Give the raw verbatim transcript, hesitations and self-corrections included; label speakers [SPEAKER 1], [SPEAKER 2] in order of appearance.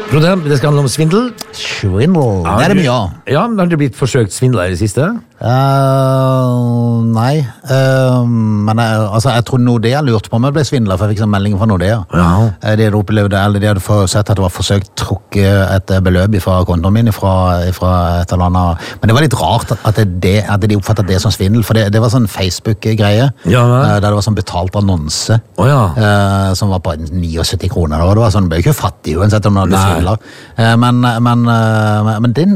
[SPEAKER 1] Frode, det skal handle om svindel.
[SPEAKER 2] Svindel, det er det mye av.
[SPEAKER 1] Ja, har det blitt forsøkt svindler i det siste?
[SPEAKER 2] Uh, nei, uh, men jeg, altså, jeg tror Nordea lurte på om jeg ble svindlet, for jeg fikk en melding fra Nordea.
[SPEAKER 1] Ja.
[SPEAKER 2] Uh, de hadde opplevd, eller de hadde for, sett at det var forsøkt trukket et beløp fra kontoen min fra, fra et eller annet. Men det var litt rart at, det, at de oppfattet det som svindel, for det, det var sånn Facebook-greie,
[SPEAKER 1] ja,
[SPEAKER 2] uh, der det var sånn betalt annonse,
[SPEAKER 1] oh, ja.
[SPEAKER 2] uh, som var på syttini kroner, og det var sånn, det ble ikke fattig uansett om det hadde svindlet. Uh, men, men, uh, men den